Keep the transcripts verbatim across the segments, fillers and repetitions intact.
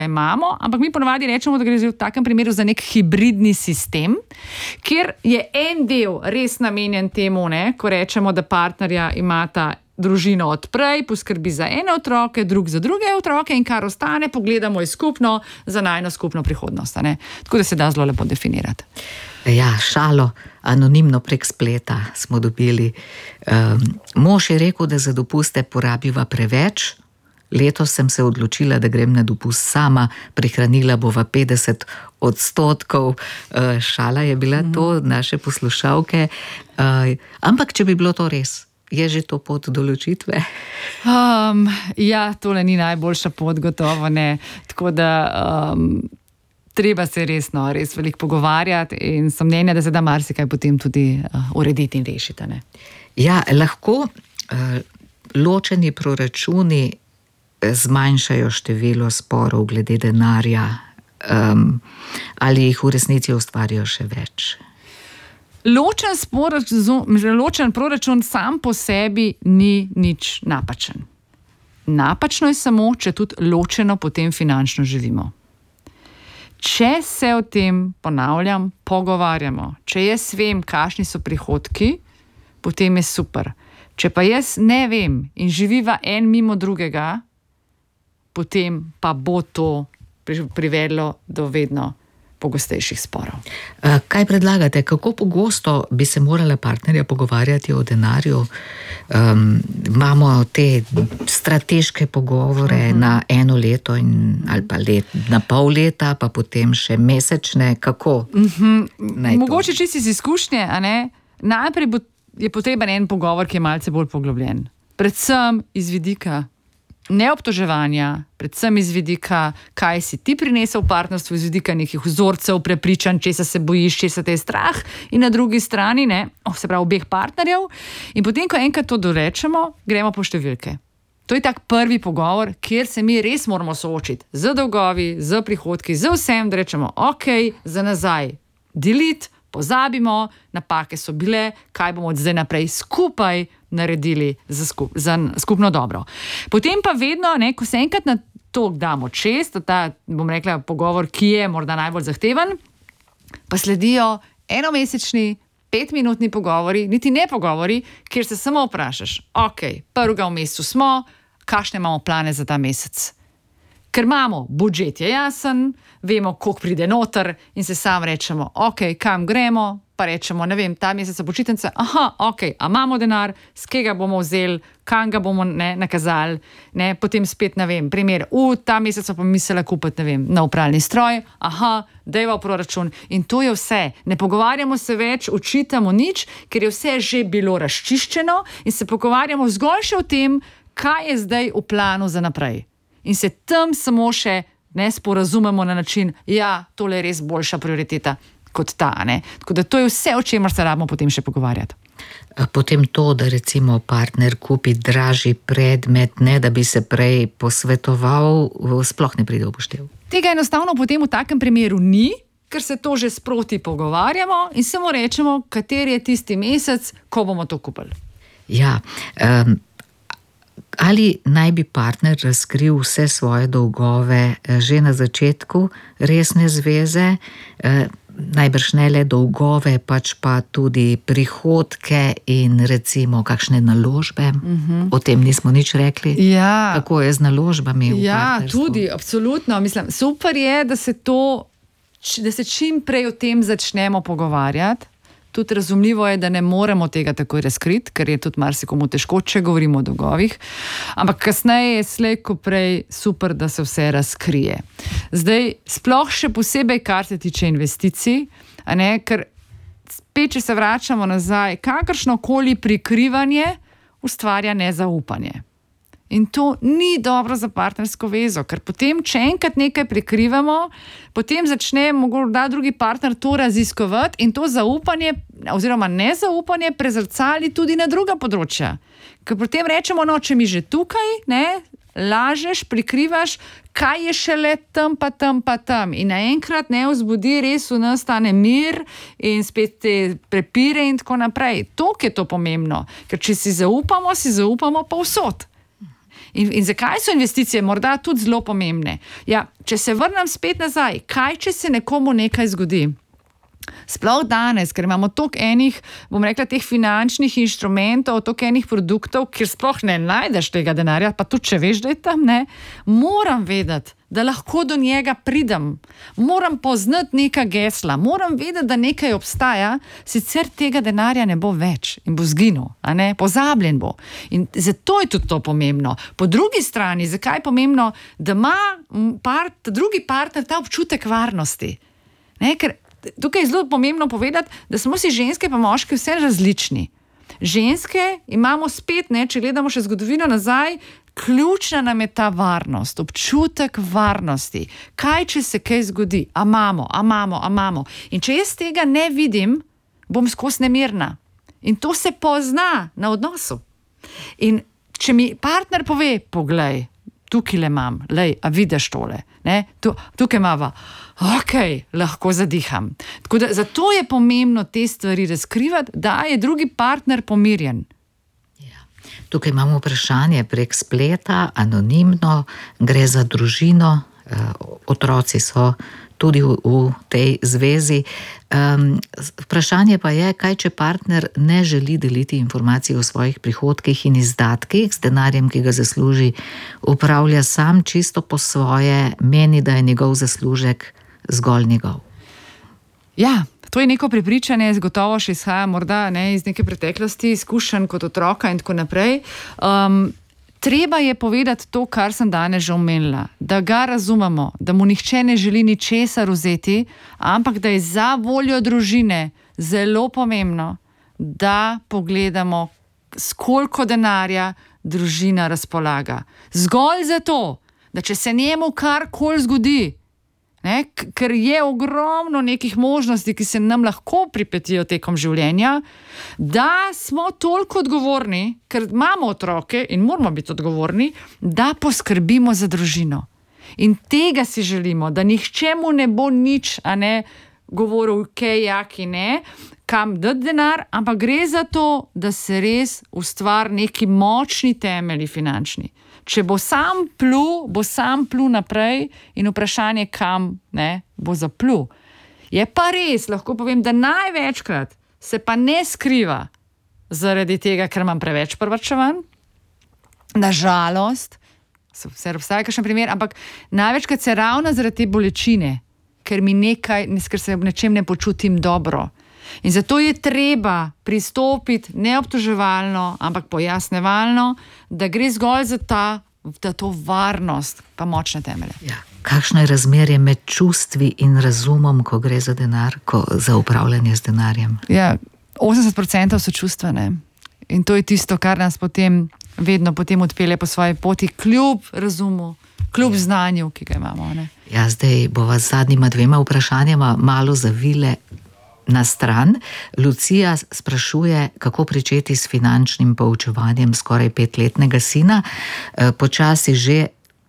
imamo, ampak mi ponovadi rečemo, da gre v takem primeru za nek hibridni sistem, kjer je en del res namenjen temu, ne, ko rečemo, da partnerja imata družino odprej, poskrbi za ene otroke, drug za druge otroke in kar ostane, pogledamo je skupno za najno skupno prihodnost. Ne? Tako da se da zelo lepo definirati. Ja, šalo, anonimno prek spleta smo dobili. Um, mož je rekel, da za dopuste porabiva preveč. Letos sem se odločila, da grem na dopust sama, prihranila bova petdeset odstotkov. Uh, šala je bila mm. to, naše poslušalke. Uh, ampak, če bi bilo to res, je že to pot določitve? Um, ja, tole ni najboljša pot, gotovo ne. Tako da um, treba se resno, res veliko pogovarjati in sem mnenja, da se da marsikaj potem tudi uh, urediti in rešiti. Ne? Ja, lahko uh, ločeni proračuni zmanjšajo število sporov glede denarja, um, ali jih v resnici ustvarijo še več? Ločen, sporazum, ločen proračun sam po sebi ni nič napačen. Napačno je samo, če tudi ločeno potem finančno živimo. Če se o tem, ponavljam, pogovarjamo, če jaz vem, kakšni so prihodki, potem je super. Če pa jaz ne vem in živiva en mimo drugega, potem pa bo to privedlo do vedno pogostejših sporov. Kaj predlagate? Kako pogosto bi se morala partnerja pogovarjati o denarju? Um, imamo te strateške pogovore uh-huh. na eno leto in, ali pa let, na pol leta, pa potem še mesečne. Kako? Uh-huh. Mogoče čisto iz izkušnje, a ne? Najprej bo, je potreben en pogovor, ki je malce bolj poglobljen. Predvsem iz vidika neobtoževanja, predvsem iz vidika, kaj si ti prinesel v partnerstvu, iz vidika nekih vzorcev, prepričanj, česa se bojiš, česa te je strah, in na drugi strani, ne, oh, se pravi, obeh partnerjev. In potem, ko enkrat to dorečemo, gremo po številke. To je tak prvi pogovor, kjer se mi res moramo soočiti z dolgovi, z prihodki, z vsem, da rečemo, ok, za nazaj, delete, pozabimo, napake so bile, kaj bomo od zdaj naprej skupaj naredili za, skup, za skupno dobro. Potem pa vedno, ne, ko se enkrat na to damo čest, ta, bom rekla, pogovor, ki je morda najbolj zahteven, pa sledijo enomesečni, petminutni pogovori, niti ne pogovori, kjer se samo vprašaš, ok, prvega v mesecu smo, kakšne imamo plane za ta mesec. Ker imamo, budžet je jasen, vemo, koliko pride noter in se sam rečemo, ok, kam gremo, pa rečemo, ne vem, ta mesec so počitnice, aha, ok, a imamo denar, s kega bomo vzeli, kam ga bomo ne, nakazali, ne, potem spet, ne vem, primer, v ta mesec so pa mislila kupiti, ne vem, na upravni stroj, aha, dajva v proračun in to je vse. Ne pogovarjamo se več, učitamo nič, ker je vse že bilo razčiščeno in se pogovarjamo zgolj še o tem, kaj je zdaj v planu za naprej. In se tam samo še ne sporazumemo na način, ja, tole je res boljša prioriteta kot ta. Ne? Tako da to je vse, o čemer se rabimo potem še pogovarjati. Potem to, da recimo partner kupi dražji predmet, ne da bi se prej posvetoval, sploh ne pride v poštev. Tega enostavno potem v takem primeru ni, ker se to že sproti pogovarjamo in samo rečemo, kateri je tisti mesec, ko bomo to kupili. Ja, um, ali naj bi partner razkril vse svoje dolgove že na začetku resne zveze, najbrž ne le dolgove, pač pa tudi prihodke in recimo kakšne naložbe. Uh-huh. O tem nismo nič rekli. Ja. Kako je z naložbami v ja, partnerstvu? Tudi, absolutno. Mislim, super je, da se to, da se čim prej o tem začnemo pogovarjati. Tudi razumljivo je, da ne moremo tega takoj razkriti, ker je tudi marsikomu težko, če govorimo o dolgovih. Ampak kasneje je slej ko prej super, da se vse razkrije. Zdaj, sploh še posebej, kar se tiče investicij, a ne, ker spet, če se vračamo nazaj, kakršnokoli prikrivanje ustvarja nezaupanje. In to ni dobro za partnersko vezo, ker potem, če enkrat nekaj prikrivamo, potem začne morda drugi partner to raziskovati in to zaupanje oziroma nezaupanje prezrcali tudi na druga področja. Ker potem rečemo, no, če mi že tukaj, ne, lažeš, prikrivaš, kaj je šele tam pa tam pa tam. In naenkrat ne vzbudi res v nas ta nemir in spet te prepire in tako naprej. Toliko je to pomembno, ker če si zaupamo, si zaupamo povsod. In, in zakaj so investicije morda tudi zelo pomembne? Ja, če se vrnem spet nazaj, kaj če se nekomu nekaj zgodi? Sploh danes, ker imamo toliko enih, bom rekla, teh finančnih inštrumentov, toliko enih produktov, kjer sploh ne najdeš tega denarja, pa tudi če veš, da je tam, ne, moram vedeti, da lahko do njega pridem. Moram poznati neka gesla, moram vedeti, da nekaj obstaja, sicer tega denarja ne bo več in bo zginil, a ne, pozabljen bo. In zato je tudi to pomembno. Po drugi strani, zakaj je pomembno, da ima part, drugi partner ta občutek varnosti? Ne, ker tukaj je zelo pomembno povedati, da smo si ženske pa moški vse različni. Ženske imamo spet, ne, če gledamo še zgodovino nazaj, ključna nam je ta varnost, občutek varnosti. Kaj, če se kaj zgodi? A imamo, a imamo, a imamo. In če jaz tega ne vidim, bom skozi nemirna. In to se pozna na odnosu. In če mi partner pove, poglej, tukaj le imam, lej, a vidiš tole, ne, tu, tukaj imava, ok, lahko zadiham. Tako da, zato je pomembno te stvari razkrivati, da je drugi partner pomirjen. Tukaj imamo vprašanje prek spleta, anonimno, gre za družino, otroci so tudi v, v tej zvezi. Um, vprašanje pa je, kaj če partner ne želi deliti informacij o svojih prihodkih in izdatkih z denarjem, ki ga zasluži, upravlja sam čisto po svoje, meni, da je njegov zaslužek zgolj njegov. Ja, to je neko prepričanje, zgotovo še izhaja morda ne, iz neke preteklosti, izkušenj kot otroka in tako naprej. Um, treba je povedati to, kar sem danes že omenila, da ga razumemo, da mu nihče ne želi ničesar vzeti, ampak da je za voljo družine zelo pomembno, da pogledamo, s koliko denarja družina razpolaga. Zgolj zato, da če se njemu karkoli zgodi, ne, ker je ogromno nekih možnosti, ki se nam lahko pripetijo tekom življenja, da smo toliko odgovorni, ker imamo otroke in moramo biti odgovorni, da poskrbimo za družino. In tega si želimo, da nihče mu ne bo nič, a ne govoril, kaj, jaki ne, kam dati denar, ampak gre za to, da se res ustvari neki močni temelji finančni. Če bo sam plul, bo sam plul naprej in vprašanje, kam ne, bo zaplul. Je pa res, lahko povem, da največkrat se pa ne skriva zaradi tega, ker imam preveč privarčevanj. Nažalost, se obstaja kakšen primer, ampak največkrat se ravno zaradi te bolečine, ker mi nekaj, ker se v nečem ne počutim dobro. In zato je treba pristopiti neobtoževalno, ampak pojasnevalno, da gre zgolj za ta, da to varnost, pa močne temelje. Ja. Kakšno je razmerje med čustvi in razumom, ko gre za denar, ko, za upravljanje z denarjem? Ja, osemdeset procentov so čustvene. In to je tisto, kar nas potem vedno potem odpelje po svoji poti, kljub razumu, kljub znanju, ki ga imamo. Ne? Ja, zdaj bova z zadnjima dvema vprašanjama malo zavile na stran. Lucija sprašuje, kako pričeti s finančnim poučevanjem skoraj petletnega sina. Počasi že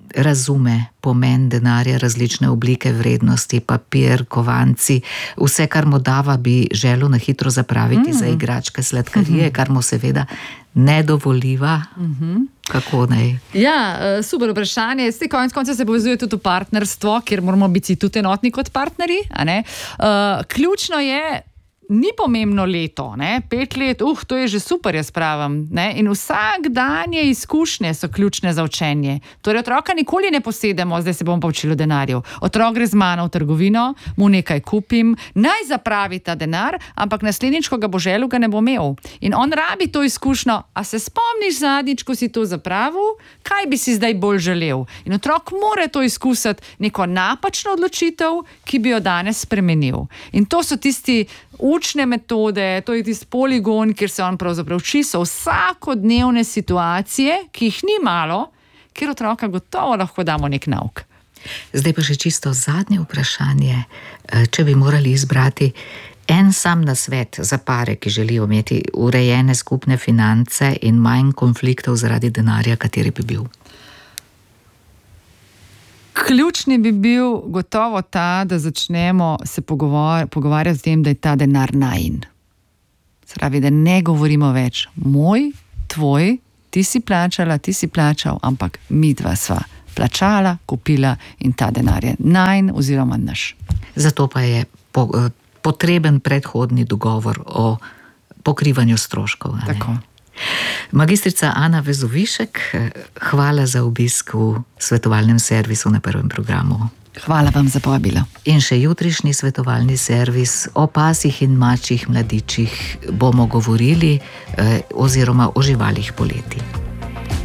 razume pomen denarja, različne oblike vrednosti, papir, kovanci, vse, kar mu dava, bi želel na hitro zapraviti mm. za igračke, sladkarije, mm-hmm. kar mu seveda ne dovoliva. Mm-hmm. Kako naj? Ja, super vprašanje. Zdaj, konec konca se povezuje tudi v partnerstvo, kjer moramo biti tudi enotni kot partnerji. A ne? Uh, ključno je, ni pomembno leto, ne? Pet let, uh, to je že super, jaz pravim. Ne? In vsak danje izkušnje so ključne za učenje. Torej, otroka nikoli ne posedemo, zdaj se bomo pa učili o denarju. Otrok gre z mano v trgovino, mu nekaj kupim, naj zapravi ta denar, ampak naslednjič, ko ga bo želel, ga ne bo imel. In on rabi to izkušnjo, a se spomniš zadnjič, ko si to zapravil, kaj bi si zdaj bolj želel? In otrok mora to izkusiti, neko napačno odločitev, ki bi jo danes spremenil. In to so tisti učne metode, to je tisti poligon, kjer se on pravzaprav uči, so vsakodnevne situacije, ki jih ni malo, kjer otroka gotovo lahko damo nek nauk. Zdaj pa še čisto zadnje vprašanje. Če bi morali izbrati en sam nasvet za pare, ki želijo imeti urejene skupne finance in manj konfliktov zaradi denarja, kateri bi bil? Ključni bi bil gotovo ta, da začnemo se pogovar- pogovarjati o tem, da je ta denar najin. Se pravi, da ne govorimo več moj, tvoj, ti si plačala, ti si plačal, ampak mi dva sva plačala, kupila in ta denar je najn oziroma naš. Zato pa je po, potreben predhodni dogovor o pokrivanju stroškov. Tako. Magistrica Ana Vezovišek, hvala za obisk v svetovalnem servisu na Prvem programu. Hvala vam za povabilo. In še jutrišnji svetovalni servis o pasjih in mačjih mladičih bomo govorili eh, oziroma o živalih poleti.